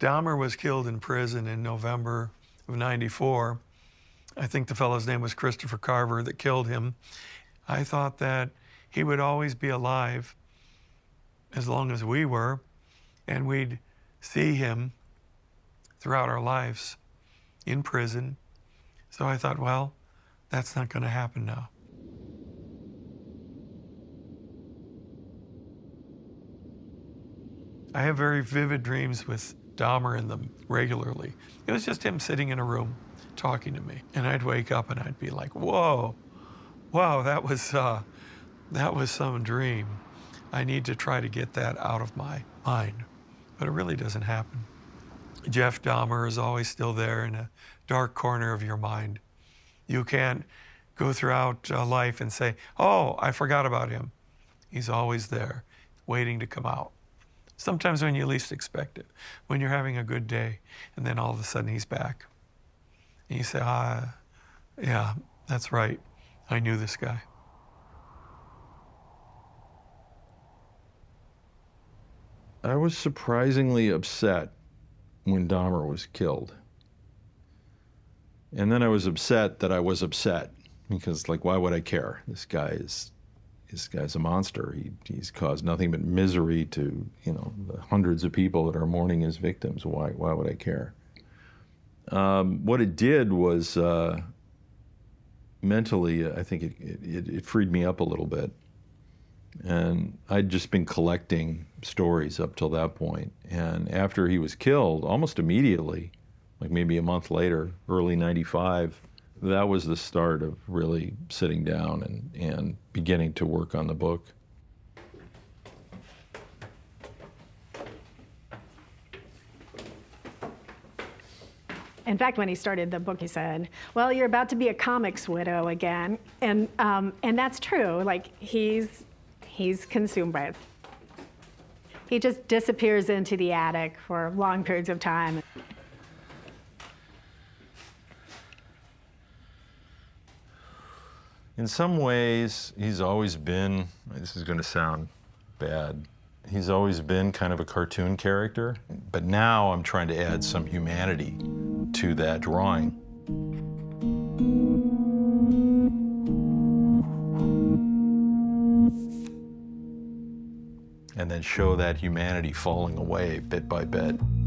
Dahmer was killed in prison in November of '94. I think the fellow's name was Christopher Carver that killed him. I thought that he would always be alive as long as we were, and we'd see him throughout our lives in prison. So I thought, well, that's not going to happen now. I have very vivid dreams with Dahmer in them regularly. It was just him sitting in a room talking to me, and I'd wake up and I'd be like, whoa, wow, that was some dream. I need to try to get that out of my mind, but it really doesn't happen. Jeff Dahmer is always still there in a dark corner of your mind. You can't go throughout life and say, oh, I forgot about him. He's always there, waiting to come out. Sometimes when you least expect it, when you're having a good day, and then all of a sudden he's back. And you say, yeah, that's right. I knew this guy. I was surprisingly upset when Dahmer was killed. And then I was upset that I was upset, because, like, why would I care? This guy's a monster. He's caused nothing but misery to, the hundreds of people that are mourning his victims. Why would I care? What it did was, mentally, I think it freed me up a little bit. And I'd just been collecting stories up till that point. And after he was killed, almost immediately, like maybe a month later, early '95, that was the start of really sitting down and beginning to work on the book. In fact, when he started the book, he said, well, you're about to be a comics widow again. And that's true. Like, he's consumed by it. He just disappears into the attic for long periods of time. In some ways, he's always been, this is going to sound bad, he's always been kind of a cartoon character, but now I'm trying to add some humanity to that drawing. And then show that humanity falling away bit by bit.